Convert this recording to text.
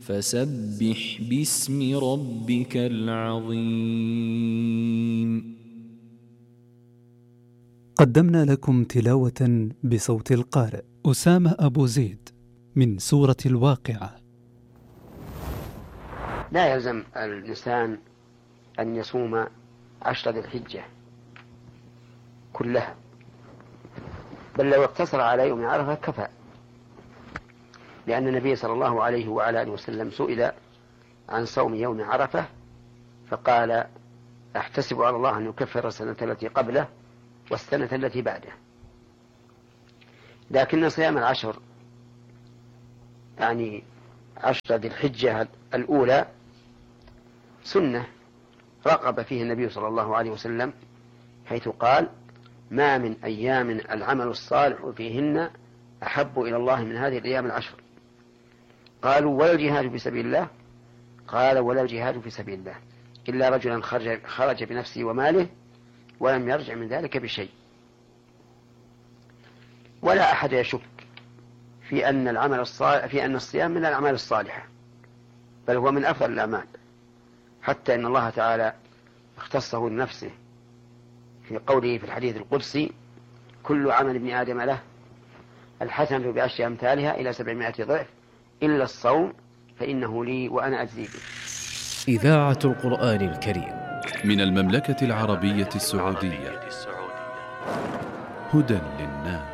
فسبح باسم ربك العظيم. قدمنا لكم تلاوة بصوت القارئ أسامة أبو زيد من سورة الواقعة. لا يلزم الإنسان أن يصوم 10 ذي الحجة كلها، بل لو اقتصر على يوم عرفة كفى، لأن النبي صلى الله عليه وعلى آله وسلم سئل عن صوم يوم عرفة فقال: أحتسب على الله أن يكفر السنة التي قبله والسنة التي بعده. لكن صيام 10 يعني 10 ذي الحجة الأولى سنة رغب فيه النبي صلى الله عليه وسلم، حيث قال: ما من أيام العمل الصالح فيهن أحب إلى الله من هذه الأيام 10. قالوا: ولا الجهاد في سبيل الله؟ قال: ولا الجهاد في سبيل الله إلا رجلا خرج بنفسه وماله ولم يرجع من ذلك بشيء. ولا أحد يشك في أن الصيام من الأعمال الصالحة، بل هو من أفضل الأعمال، حتى إن الله تعالى اختصه لنفسه في قوله في الحديث القدسي: كل عمل ابن آدم له الحسنة بعشر أمثالها إلى 700 ضعف إلا الصوم فإنه لي وأنا أجزي به. إذاعة القرآن الكريم من المملكة العربية السعودية، هدى للناس.